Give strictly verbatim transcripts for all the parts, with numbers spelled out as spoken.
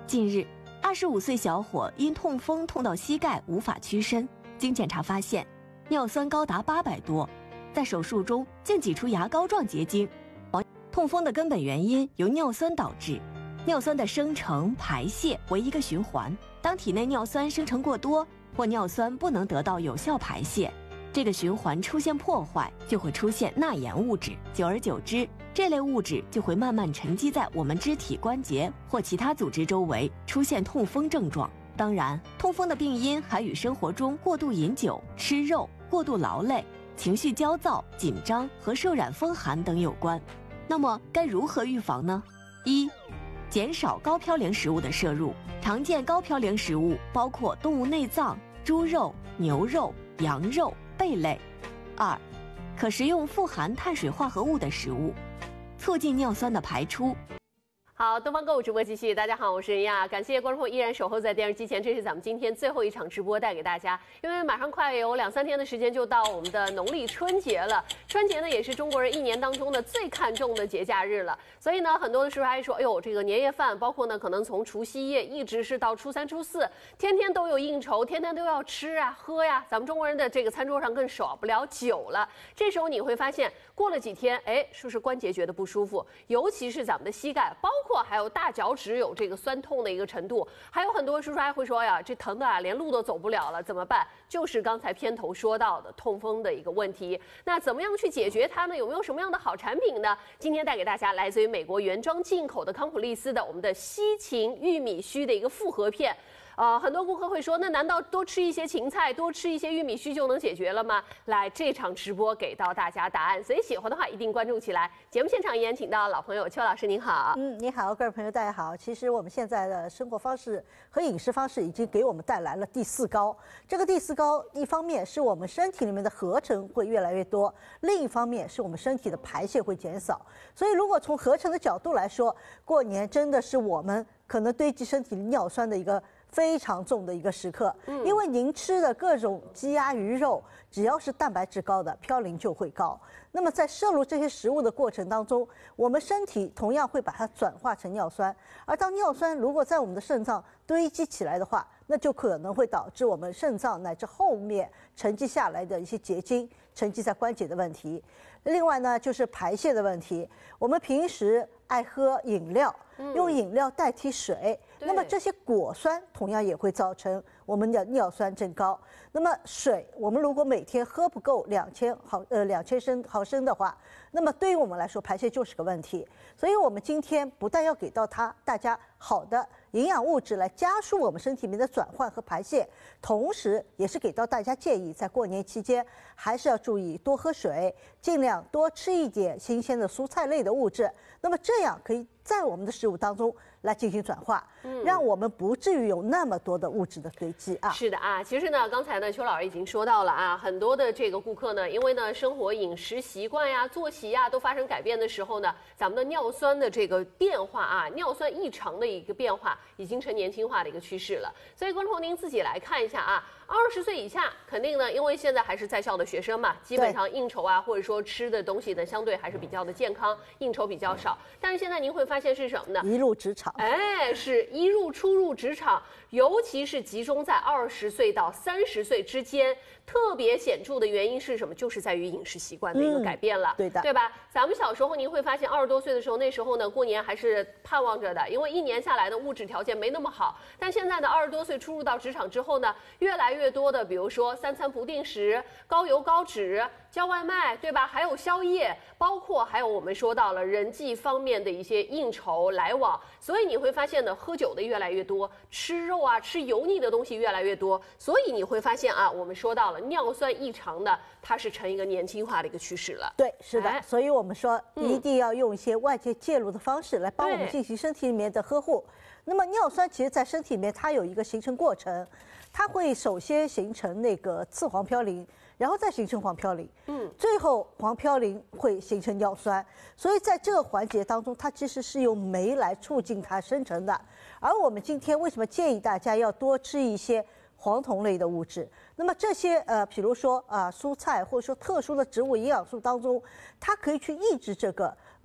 近日，二十五岁小伙因痛风痛到膝盖无法屈伸，经检查发现尿酸高达八百多，在手术中竟挤出牙膏状结晶。痛风的根本原因由尿酸导致，尿酸的生成、排泄为一个循环。当体内尿酸生成过多，或尿酸不能得到有效排泄，这个循环出现破坏，就会出现钠盐物质。久而久之，这类物质就会慢慢沉积在我们肢体关节或其他组织周围，出现痛风症状。当然，痛风的病因还与生活中过度饮酒、吃肉、过度劳累、情绪焦躁、紧张和受染风寒等有关。那么该如何预防呢？一、减少高嘌呤食物的摄入。常见高嘌呤食物包括动物内脏、猪肉、牛肉、羊肉、贝类。二、可食用富含碳水化合物的食物，促进尿酸的排出。 好，东方购物直播继续。大家好，我是任亚，感谢观众朋友依然守候在电视机前。这是咱们今天最后一场直播带给大家，因为马上快有两三天的时间就到我们的农历春节了。春节呢也是中国人一年当中的最看重的节假日了，所以呢很多的时候还说，哎呦，这个年夜饭，包括呢可能从除夕夜一直是到初三初四，天天都有应酬，天天都要吃啊喝呀。咱们中国人的这个餐桌上更少不了酒了。这时候你会发现，过了几天，哎，是不是关节觉得不舒服？尤其是咱们的膝盖，包括包括还有大脚趾有这个酸痛的一个程度，还有很多叔叔还会说呀，这疼的啊，连路都走不了了，怎么办？就是刚才片头说到的痛风的一个问题。那怎么样去解决它呢？有没有什么样的好产品呢？今天带给大家来自于美国原装进口的康普利斯的我们的西芹玉米须的一个复合片。呃，很多顾客会说，那难道多吃一些芹菜，多吃一些玉米须就能解决了吗？来，这场直播给到大家答案，所以喜欢的话一定关注起来。节目现场依然请到老朋友邱老师，您好。 嗯，你好，各位朋友，大家好。其实我们现在的生活方式和饮食方式已经给我们带来了第四高。这个第四高，一方面是我们身体里面的合成会越来越多，另一方面是我们身体的排泄会减少。所以，如果从合成的角度来说，过年真的是我们可能堆积身体尿酸的一个非常重的一个时刻，因为您吃的各种鸡鸭鱼肉，只要是蛋白质高的，嘌呤就会高。那么在摄入这些食物的过程当中，我们身体同样会把它转化成尿酸，而当尿酸如果在我们的肾脏堆积起来的话，那就可能会导致我们肾脏乃至后面沉积下来的一些结晶，沉积在关节的问题。另外呢，就是排泄的问题。我们平时爱喝饮料，用饮料代替水，那么这些果酸同样也会造成我们的尿酸增高。那么水，我们如果每天喝不够两千毫呃两千升毫升的话，那么对于我们来说排泄就是个问题。所以我们今天不但要给到它大家好的营养物质来加速我们身体里面的转换和排泄，同时也是给到大家建议，在过年期间还是要注意多喝水，尽量多吃一点新鲜的蔬菜类的物质。那么这样可以在我们的食物当中来进行转化，嗯，让我们不至于有那么多的物质的堆积啊。 是的啊，其实呢，刚才呢，邱老师已经说到了啊，很多的这个顾客呢，因为呢，生活饮食习惯呀、作息呀都发生改变的时候呢，咱们的尿酸的这个变化啊，尿酸异常的一个变化，已经成年轻化的一个趋势了。所以，观众朋友您自己来看一下啊，二十岁以下肯定呢，因为现在还是在校的学生嘛，基本上应酬啊，或者说吃的东西呢，相对还是比较的健康，应酬比较少。但是现在您会发现是什么呢？ 一入职场， 哎，是一入初入职场，尤其是集中在二十岁到三十岁之间，特别显著的原因是什么？就是在于饮食习惯的一个改变了， 嗯、对的， 对吧？咱们小时候您会发现，二十多岁的时候，那时候呢，过年还是盼望着的，因为一年下来的物质条件没那么好。但现在呢，二十多岁初入到职场之后呢，越来越多的，比如说三餐不定时、高油高脂、叫外卖，对吧？还有宵夜，包括还有我们说到了人际方面的一些应酬来往，所以你会发现呢，喝酒的越来越多，吃肉啊、吃油腻的东西越来越多，所以你会发现啊，我们说到了尿酸异常呢，它是成一个年轻化的一个趋势了。 对，是的， 哎、 所以我们说一定要用一些外界介入的方式来帮我们进行身体里面的呵护。那么尿酸其实在身体里面它有一个形成过程，它会首先形成那个次黄嘌呤，然后再形成黄嘌呤，嗯，最后黄嘌呤会形成尿酸，所以在这个环节当中，它其实是用酶来促进它生成的。而我们今天为什么建议大家要多吃一些黄酮类的物质？那么这些呃，比如说啊、呃、蔬菜或者说特殊的植物营养素当中，它可以去抑制这个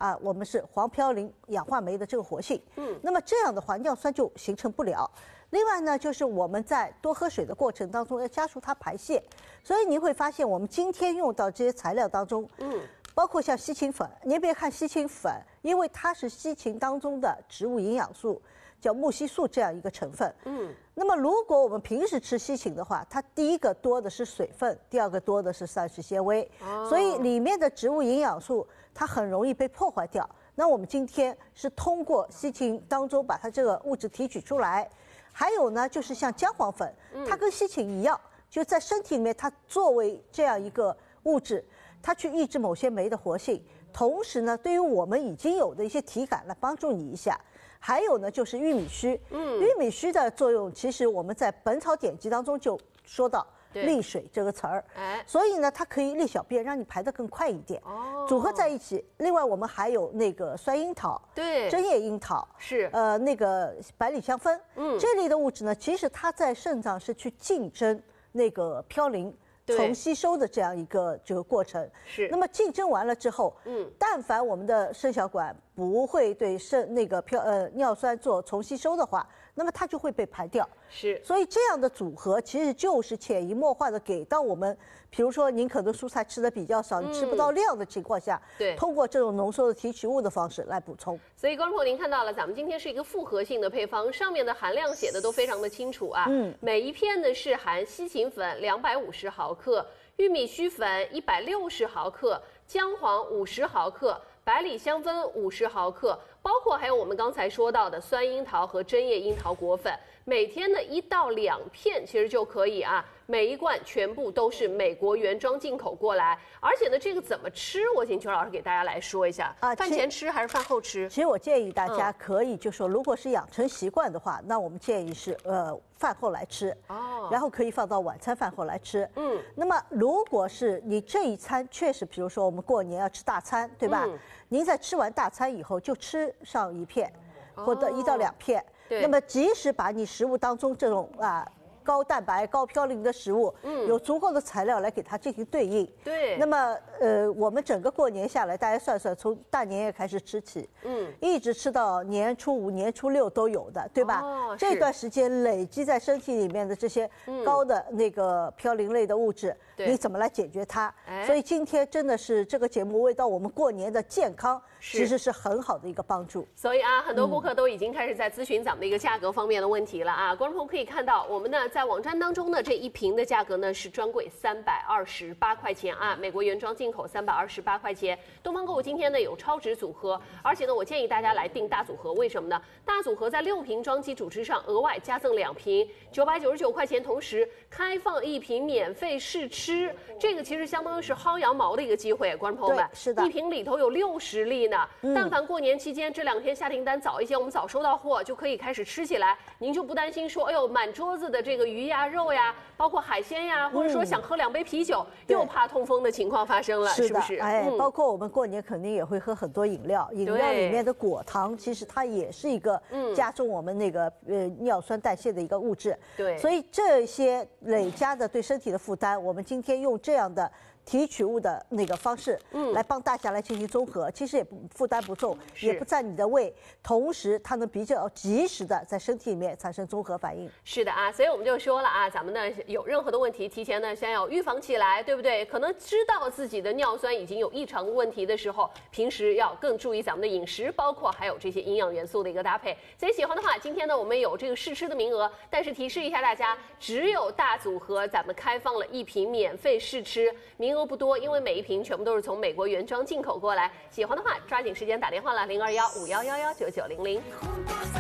啊，我们是黄嘌呤氧化酶的这个活性。嗯，那么这样的话，尿酸就形成不了。另外呢，就是我们在多喝水的过程当中要加速它排泄，所以您会发现我们今天用到这些材料当中，嗯，包括像西芹粉，您别看西芹粉，因为它是西芹当中的植物营养素，叫木烯素这样一个成分，嗯，那么如果我们平时吃西芹的话，它第一个多的是水分，第二个多的是膳食纤维，哦，所以里面的植物营养素它很容易被破坏掉。那我们今天是通过西芹当中把它这个物质提取出来。还有呢，就是像姜黄粉，它跟西芹一样，就在身体里面，它作为这样一个物质，它去抑制某些酶的活性，同时呢，对于我们已经有的一些体感来帮助你一下。还有呢，就是玉米须，嗯，玉米须的作用，其实我们在《本草典籍》当中就说到。利水这个词儿，哎，所以呢，它可以利小便，让你排得更快一点。哦，组合在一起。另外，我们还有那个酸樱桃， 对， 针叶樱桃是， 呃，那个百里香酚，嗯，这类的物质呢，其实它在肾脏是去竞争那个嘌呤。重吸收的这样一个这个过程是， 那么竞争完了之后，嗯，但凡我们的肾小管不会对肾那个漂呃尿酸做重吸收的话，那么它就会被排掉。 是， 所以这样的组合其实就是潜移默化的给到我们，比如说您可能蔬菜吃的比较少，嗯、你吃不到量的情况下， 对， 通过这种浓缩的提取物的方式来补充。 所以观众朋友，您看到了，咱们今天是一个复合性的配方，上面的含量写的都非常的清楚啊。嗯，每一片呢是含西芹粉两百五十毫克。玉米须粉一百六十毫克，姜黄五十毫克，百里香酚五十毫克，包括还有我们刚才说到的酸樱桃和针叶樱桃果粉，每天的一到两片其实就可以啊。每一罐全部都是美国原装进口过来，而且呢，这个怎么吃？我请邱老师给大家来说一下啊，饭前吃还是饭后吃？ 其实我建议大家可以，就说如果是养成习惯的话，那我们建议是呃饭后来吃，哦，然后可以放到晚餐饭后来吃。嗯，那么如果是你这一餐确实，比如说我们过年要吃大餐，对吧？嗯，您在吃完大餐以后就吃上一片，或者一到两片。对，那么即使把你食物当中这种啊。高蛋白、高嘌呤的食物，嗯，有足够的材料来给它进行对应。 对。 那么，呃，我们整个过年下来，大家算算，从大年夜开始吃起，嗯，一直吃到年初五、年初六都有的，对吧？哦。这段时间累积在身体里面的这些高的那个嘌呤类的物质，嗯、你怎么来解决它？哎。所以今天真的是这个节目为到我们过年的健康，其实是很好的一个帮助。 所以啊，很多顾客都已经开始在咨询咱们的一个价格方面的问题了啊。观众朋友可以看到，我们呢。在网站当中呢，这一瓶的价格呢是专柜三百二十八块钱啊，美国原装进口三百二十八块钱。东方购物今天呢有超值组合，而且呢我建议大家来订大组合，为什么呢？大组合在六瓶装基础之上额外加赠两瓶，九百九十九块钱，同时开放一瓶免费试吃，这个其实相当于是薅羊毛的一个机会，观众朋友们， 是的， 一瓶里头有六十粒呢。嗯、但凡过年期间这两天下订单早一些，我们早收到货就可以开始吃起来，您就不担心说，哎呦满桌子的这个。鱼呀、肉呀，包括海鲜呀，或者说想喝两杯啤酒，嗯、又怕痛风的情况发生了，是, 是不是？ 哎、嗯，包括我们过年肯定也会喝很多饮料，饮料里面的果糖其实它也是一个加重我们那个呃尿酸代谢的一个物质。 对， 所以这些累加的对身体的负担，我们今天用这样的。提取物的那个方式，嗯，来帮大家来进行综合，其实也不负担不重，也不占你的胃，同时它能比较及时的在身体里面产生综合反应。 是的啊，所以我们就说了啊，咱们呢有任何的问题，提前呢先要预防起来，对不对？可能知道自己的尿酸已经有异常问题的时候，平时要更注意咱们的饮食，包括还有这些营养元素的一个搭配。所以喜欢的话，今天呢我们有这个试吃的名额，但是提示一下大家，只有大组合咱们开放了一瓶免费试吃。名额不多，因为每一瓶全部都是从美国原装进口过来。喜欢的话，抓紧时间打电话了，零二幺五幺幺幺九九零零。